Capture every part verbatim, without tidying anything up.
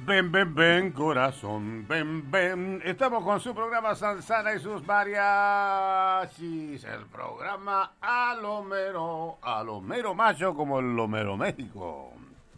Ven, ven, ven, corazón, ven, ven. Estamos con su programa Salsana y sus mariachis. El programa a lo mero, a lo mero macho como el Lomero México.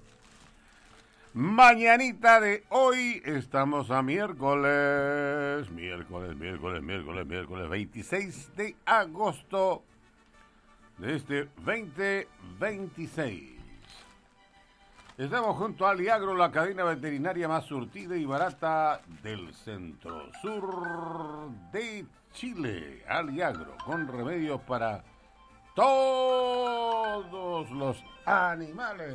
Mañanita de hoy, estamos a miércoles, miércoles, miércoles, miércoles, miércoles, veintiséis de agosto de este veinte veintiséis. Estamos junto a Aliagro, la cadena veterinaria más surtida y barata del centro sur de Chile. Aliagro, con remedios para todos los animales.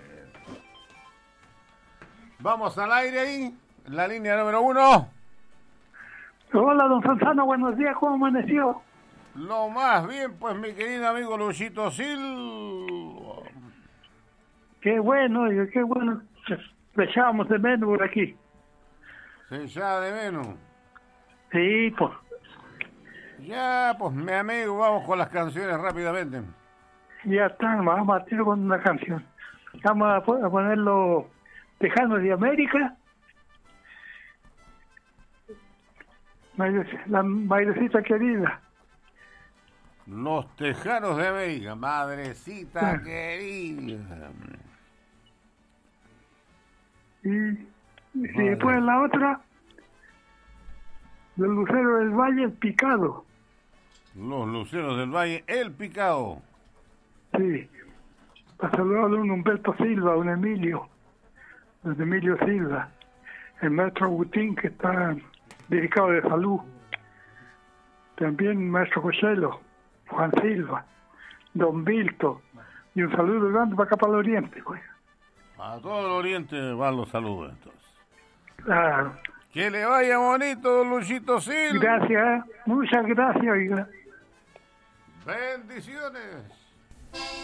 Vamos al aire ahí, la línea número uno. Hola, don Salsano, buenos días, ¿cómo amaneció? Lo más bien, pues, mi querido amigo Luchito Silva. Qué bueno, oiga, qué bueno. Le echábamos de menos por aquí. Se echa de menos. Sí, pues. Ya, pues, mi amigo, vamos con las canciones rápidamente. Ya está, vamos a tirar con una canción. Vamos a, a poner los Tejanos de América. La madrecita querida. Los Tejanos de América, madrecita sí. Querida. Y, y después la otra, los Luceros del Valle, El Picado. Los Luceros del Valle, El Picado. Sí. Para saludarle a un Humberto Silva, un Emilio, un Emilio Silva, el maestro Agustín, que está dedicado de salud. También el maestro Cochelo, Juan Silva, Don Vilto, y un saludo grande para acá para el oriente, pues. A todo el oriente van los saludos, entonces. Claro. Que le vaya bonito, don Luchito Silva. Gracias, muchas gracias, oiga. Bendiciones.